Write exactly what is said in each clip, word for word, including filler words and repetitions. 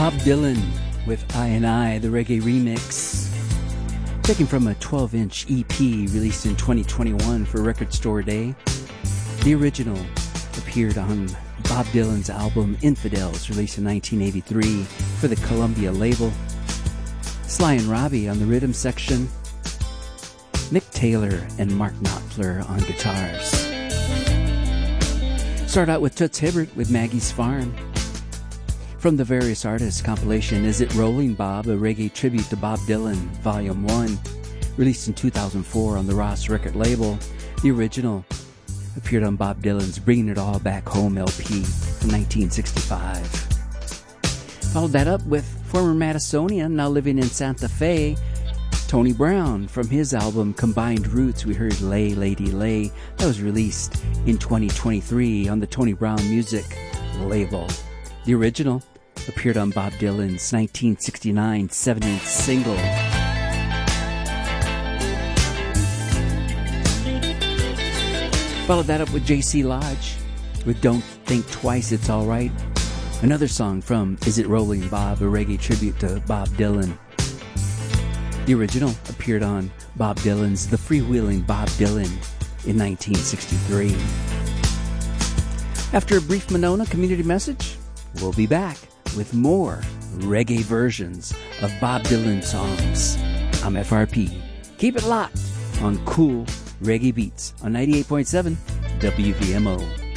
Bob Dylan with I and I, the reggae remix. Taken from a twelve-inch E P released in twenty twenty-one for Record Store Day. The original appeared on Bob Dylan's album Infidels, released in nineteen eighty-three for the Columbia label. Sly and Robbie on the rhythm section. Mick Taylor and Mark Knopfler on guitars. Start out with Toots Hibbert with Maggie's Farm. From the Various Artists compilation, Is It Rolling Bob, a reggae tribute to Bob Dylan, Volume one, released in two thousand four on the Ross record label. The original appeared on Bob Dylan's Bringing It All Back Home L P from nineteen sixty-five. Followed that up with former Madisonian, now living in Santa Fe, Tony Brown. From his album Combined Roots, we heard Lay Lady Lay. That was released in twenty twenty-three on the Tony Brown Music label. The original appeared on Bob Dylan's nineteen sixty-nine seven-inch single. Followed that up with J C Lodge with Don't Think Twice, It's Alright. Another song from Is It Rolling Bob, a reggae tribute to Bob Dylan. The original appeared on Bob Dylan's The Freewheeling Bob Dylan in nineteen sixty-three. After a brief Monona community message, we'll be back with more reggae versions of Bob Dylan songs. I'm F R P. Keep it locked on Cool Reggae Beats on ninety-eight point seven W V M O.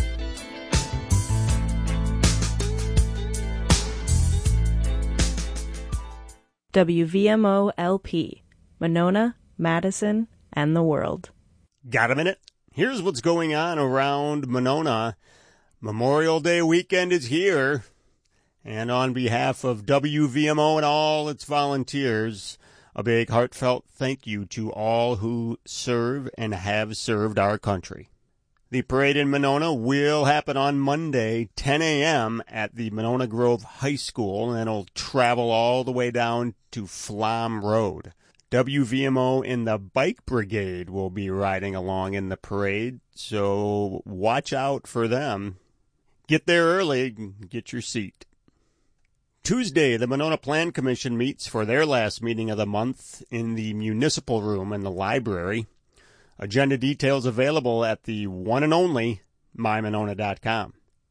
W V M O L P, Monona, Madison, and the world. Got a minute? Here's what's going on around Monona. Memorial Day weekend is here. And on behalf of W V M O and all its volunteers, a big heartfelt thank you to all who serve and have served our country. The parade in Monona will happen on Monday, ten a.m. at the Monona Grove High School, and it'll travel all the way down to Flom Road. W V M O and the Bike Brigade will be riding along in the parade, so watch out for them. Get there early, get your seat. Tuesday, the Monona Plan Commission meets for their last meeting of the month in the municipal room in the library. Agenda details available at the one and only my monona dot com.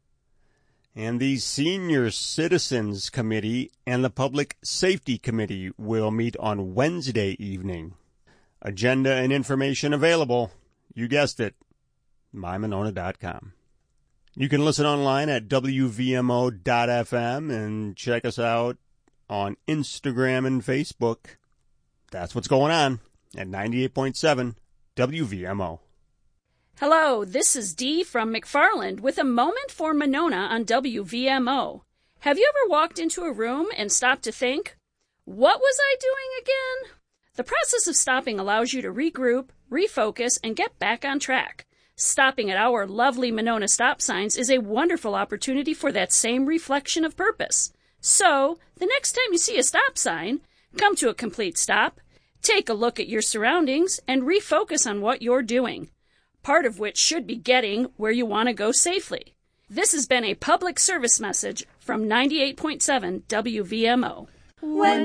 And the Senior Citizens Committee and the Public Safety Committee will meet on Wednesday evening. Agenda and information available, you guessed it, my monona dot com. You can listen online at W V M O dot F M and check us out on Instagram and Facebook. That's what's going on at ninety-eight point seven W V M O. Hello, this is Dee from McFarland with a moment for Monona on W V M O. Have you ever walked into a room and stopped to think, what was I doing again? The process of stopping allows you to regroup, refocus, and get back on track. Stopping at our lovely Monona stop signs is a wonderful opportunity for that same reflection of purpose. So, the next time you see a stop sign, come to a complete stop, take a look at your surroundings, and refocus on what you're doing, part of which should be getting where you want to go safely. This has been a public service message from ninety-eight point seven W V M O. When